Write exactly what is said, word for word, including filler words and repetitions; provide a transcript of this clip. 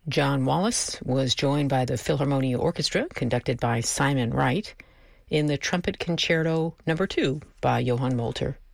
John Wallis was joined by the Philharmonia Orchestra, conducted by Simon Wright, in the Trumpet Concerto Number Two by Johann Molter.